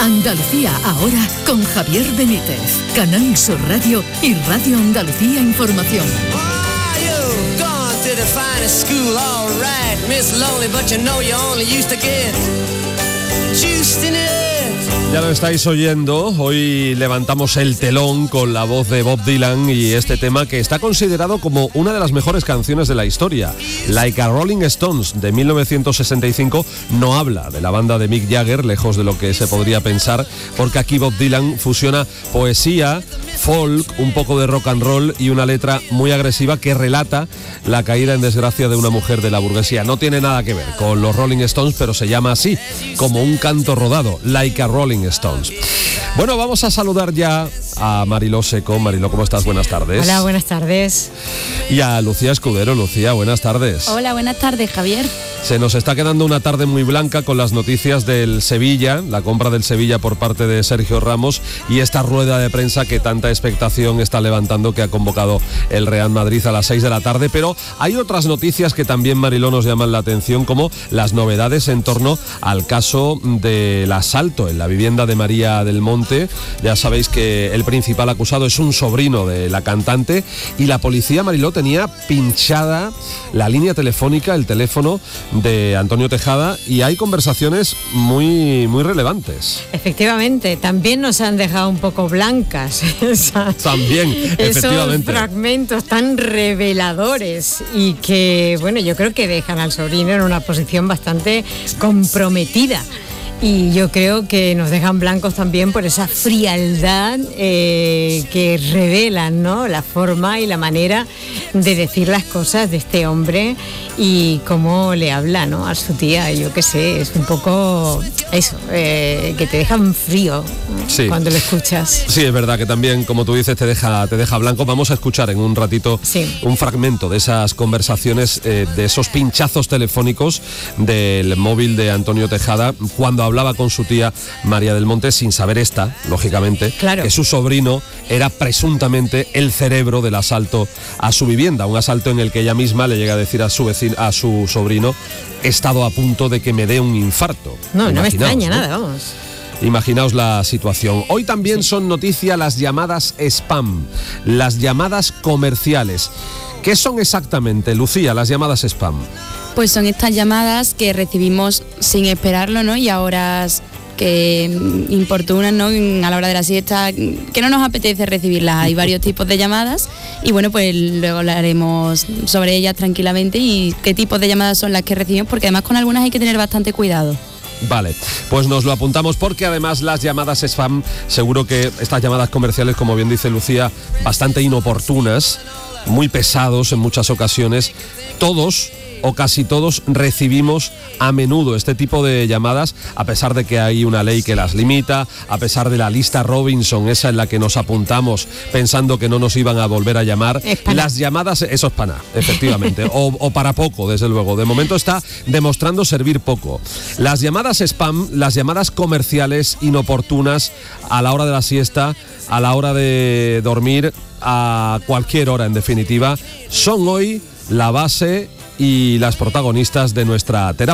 Andalucía ahora con Javier Benítez, Canal Sur Radio y Radio Andalucía Información. Ya lo estáis oyendo, hoy levantamos el telón con la voz de Bob Dylan y este tema que está considerado como una de las mejores canciones de la historia. Like a Rolling Stones, de 1965, no habla de la banda de Mick Jagger, lejos de lo que se podría pensar, porque aquí Bob Dylan fusiona poesía, folk, un poco de rock and roll y una letra muy agresiva que relata la caída en desgracia de una mujer de la burguesía. No tiene nada que ver con los Rolling Stones, pero se llama así, como un canto rodado, Like a Rolling Stones. Bueno, vamos a saludar ya a Mariló Seco. Mariló, ¿cómo estás? Buenas tardes. Hola, buenas tardes. Y a Lucía Escudero. Lucía, buenas tardes. Hola, buenas tardes, Javier. Se nos está quedando una tarde muy blanca con las noticias del Sevilla, la compra del Sevilla por parte de Sergio Ramos y esta rueda de prensa que tanta expectación está levantando que ha convocado el Real Madrid a las 6 de la tarde. Pero hay otras noticias que también, Mariló, nos llaman la atención, como las novedades en torno al caso del asalto en la vivienda de María del Monte. Ya sabéis que el principal acusado es un sobrino de la cantante y la policía, Mariló, tenía pinchada la línea telefónica, el teléfono de Antonio Tejada, y hay conversaciones muy, muy relevantes. Efectivamente, también nos han dejado un poco blancas también, efectivamente, esos fragmentos tan reveladores y que, bueno, yo creo que dejan al sobrino en una posición bastante comprometida. Y yo creo que nos dejan blancos también por esa frialdad que revelan, ¿no?, la forma y la manera de decir las cosas de este hombre y cómo le habla, ¿no?, a su tía. Yo qué sé, es un poco eso, que te dejan frío, ¿no?, sí, cuando lo escuchas. Sí, es verdad que también, como tú dices, te deja blanco. Vamos a escuchar en un ratito un fragmento de esas conversaciones, de esos pinchazos telefónicos del móvil de Antonio Tejada cuando hablaba con su tía María del Monte, sin saber esta, lógicamente, claro, que su sobrino era presuntamente el cerebro del asalto a su vivienda, un asalto en el que ella misma le llega a decir a su vecino, a su sobrino: he estado a punto de que me dé un infarto. No me extraña, ¿no?, nada, vamos. Imaginaos la situación. Hoy también son noticia las llamadas spam, las llamadas comerciales. ¿Qué son exactamente, Lucía, las llamadas spam? Pues son estas llamadas que recibimos sin esperarlo, ¿no? Y a horas que importunan, ¿no?, a la hora de la siesta, que no nos apetece recibirlas. Hay varios tipos de llamadas y bueno, pues luego hablaremos sobre ellas tranquilamente y qué tipos de llamadas son las que recibimos, porque además con algunas hay que tener bastante cuidado. Vale, pues nos lo apuntamos, porque además las llamadas spam, seguro que estas llamadas comerciales, como bien dice Lucía, bastante inoportunas, muy pesados en muchas ocasiones, todos o casi todos recibimos a menudo este tipo de llamadas, a pesar de que hay una ley que las limita, a pesar de la lista Robinson, esa en la que nos apuntamos pensando que no nos iban a volver a llamar. Las llamadas, eso es pana, efectivamente, o para poco, desde luego. De momento está demostrando servir poco. Las llamadas spam, las llamadas comerciales inoportunas a la hora de la siesta, a la hora de dormir, a cualquier hora, en definitiva, son hoy la base y las protagonistas de nuestra terapia.